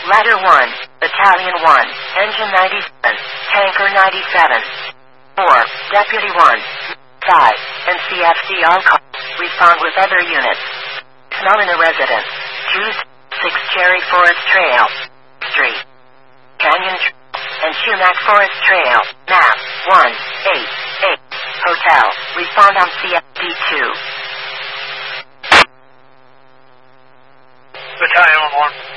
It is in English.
Ladder 1, Battalion 1, Engine 97, Tanker 97. 4, Deputy 1, 5, and CFC on call. Respond with other units. Not in a residence. Choose 6 Cherry Forest Trail, Street, Canyon Trail, and Sumac Forest Trail, map 188, Hotel. Respond on CFD 2. Battalion 1.